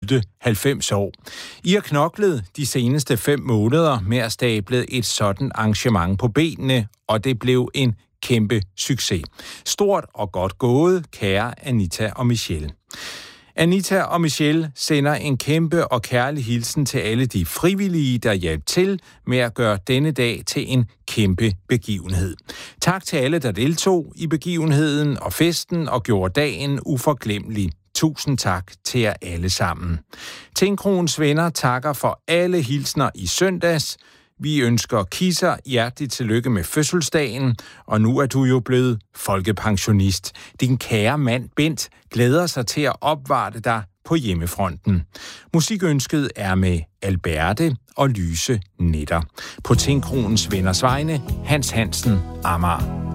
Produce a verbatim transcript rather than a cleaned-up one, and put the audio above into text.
fyldte halvfems år. I har knoklet de seneste fem måneder med at stable et sådan arrangement på benene, og det blev en kæmpe succes. Stort og godt gået, kære Anita og Michelle. Anita og Michelle sender en kæmpe og kærlig hilsen til alle de frivillige, der hjalp til med at gøre denne dag til en kæmpe begivenhed. Tak til alle, der deltog i begivenheden og festen og gjorde dagen uforglemmelig. Tusind tak til jer alle sammen. Tinkroens venner takker for alle hilsner i søndags. Vi ønsker Kisser hjerteligt tillykke med fødselsdagen, og nu er du jo blevet folkepensionist. Din kære mand Bent glæder sig til at opvarte dig på hjemmefronten. Musikønsket er med Alberte og Lyse Netter. På Tinkronens venners vegne, Hans Hansen, Amager.